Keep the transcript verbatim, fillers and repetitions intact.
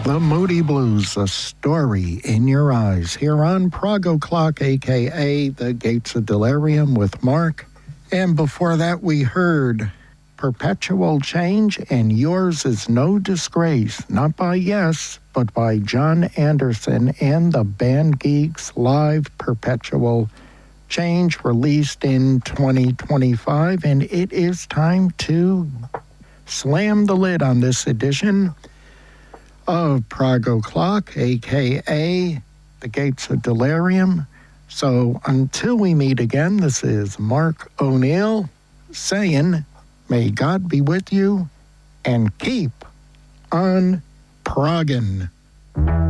The Moody Blues, a story in your eyes, here on Prog O'Clock, a k a. The Gates of Delirium with Mark. And before that, we heard Perpetual Change and Yours Is No Disgrace, not by Yes, but by John Anderson and the Band Geeks live Perpetual Change, released in twenty twenty-five. And it is time to slam the lid on this edition of Prog O'Clock, a k a. The Gates of Delirium. So until we meet again, this is Mark O'Neill saying, may God be with you and keep on progging.